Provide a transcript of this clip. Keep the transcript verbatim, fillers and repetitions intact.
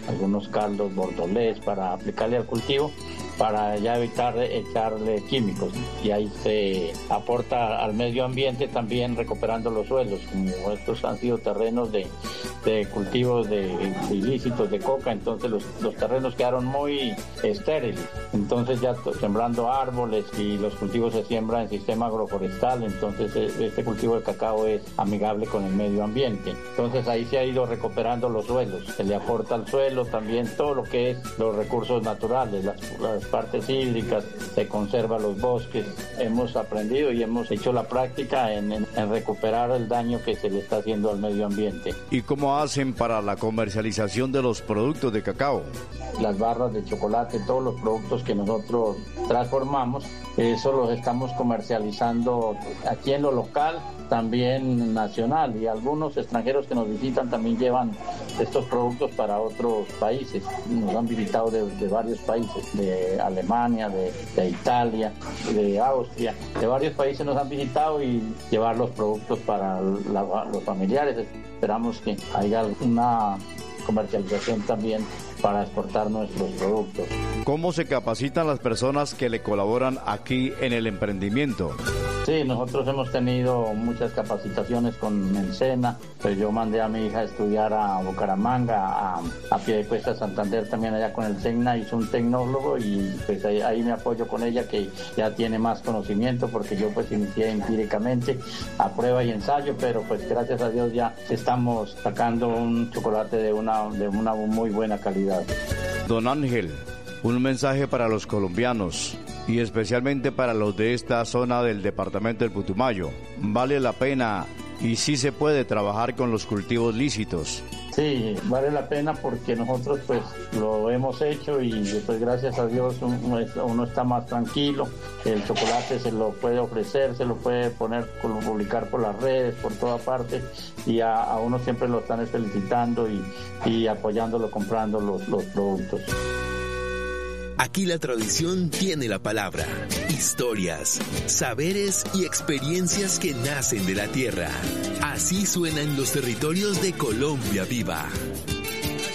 algunos caldos bordolés para aplicarle al cultivo, para ya evitar echarle químicos, y ahí se aporta al medio ambiente también recuperando los suelos, como estos han sido terrenos de, de cultivos de, de ilícitos de coca, entonces los, los terrenos quedaron muy estériles, entonces ya sembrando árboles y los cultivos se siembran en sistema agroforestal, entonces este cultivo de cacao es amigable con el medio ambiente, entonces ahí se ha ido recuperando los suelos, se le aporta al suelo también todo lo que es los recursos naturales, las, las partes hídricas, se conserva los bosques. Hemos aprendido y hemos hecho la práctica en, en, en recuperar el daño que se le está haciendo al medio ambiente. ¿Y cómo hacen para la comercialización de los productos de cacao? Las barras de chocolate, todos los productos que nosotros transformamos, eso los estamos comercializando aquí en lo local, también nacional, y algunos extranjeros que nos visitan también llevan estos productos para otros países. Nos han visitado de, de varios países, de Alemania, de, de Italia, de Austria, de varios países nos han visitado y llevar los productos para la, los familiares. Esperamos que haya una comercialización también para exportar nuestros productos. ¿Cómo se capacitan las personas que le colaboran aquí en el emprendimiento? Sí, nosotros hemos tenido muchas capacitaciones con Encena, pues yo mandé a mi hija a estudiar a Bucaramanga, a, a Piedecuesta, Santander, también allá con el SENA, hizo un tecnólogo y pues ahí, ahí me apoyo con ella, que ya tiene más conocimiento, porque yo pues inicié empíricamente a prueba y ensayo, pero pues gracias a Dios ya estamos sacando un chocolate de una, de una muy buena calidad. Don Ángel, un mensaje para los colombianos y especialmente para los de esta zona del departamento del Putumayo. Vale la pena y sí se puede trabajar con los cultivos lícitos. Sí, vale la pena porque nosotros pues lo hemos hecho y pues gracias a Dios uno, uno está más tranquilo. El chocolate se lo puede ofrecer, se lo puede poner, publicar por las redes, por toda parte, y a, a uno siempre lo están felicitando y, y apoyándolo, comprando los, los productos. Aquí la tradición tiene la palabra. Historias, saberes y experiencias que nacen de la tierra. Así suena en los territorios de Colombia Viva.